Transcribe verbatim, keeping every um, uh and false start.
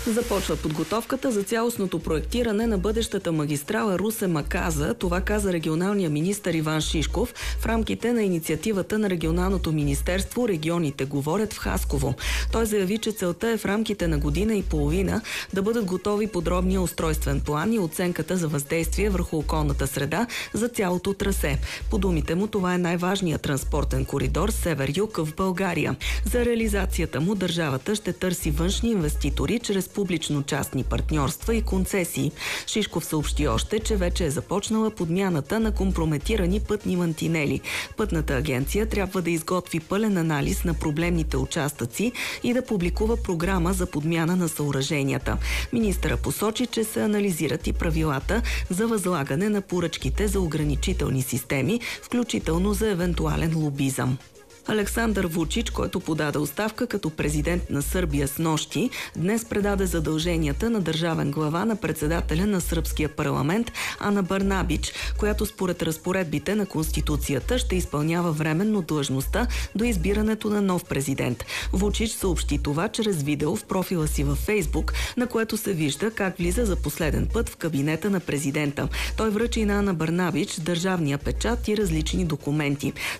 Започва подготовката за цялостното проектиране на бъдещата магистрала Русе-Маказа. Това каза регионалния министър Иван Шишков в рамките на инициативата на регионалното министерство "Регионите говорят" в Хасково. Той заяви, че целта е в рамките на година и половина да бъдат готови подробния устройствен план и оценката за въздействие върху околната среда за цялото трасе. По думите му, това е най-важният транспортен коридор север-юг в България. За реализацията му държавата ще търси външни инвеститори чрез публично-частни партньорства и концесии. Шишков съобщи още, че вече е започнала подмяната на компрометирани пътни мантинели. Пътната агенция трябва да изготви пълен анализ на проблемните участъци и да публикува програма за подмяна на съоръженията. Министъра посочи, че се анализират и правилата за възлагане на поръчките за ограничителни системи, включително за евентуален лобизъм. Александър Вучич, който подаде оставка като президент на Сърбия снощи, днес предаде задълженията на държавен глава на председателя на сръбския парламент Ана Брнабич, която според разпоредбите на Конституцията ще изпълнява временно длъжността до избирането на нов президент. Вучич съобщи това чрез видео в профила си във Фейсбук, на което се вижда как влиза за последен път в кабинета на президента. Той връчи на Ана Брнабич държавния печат и различни документи.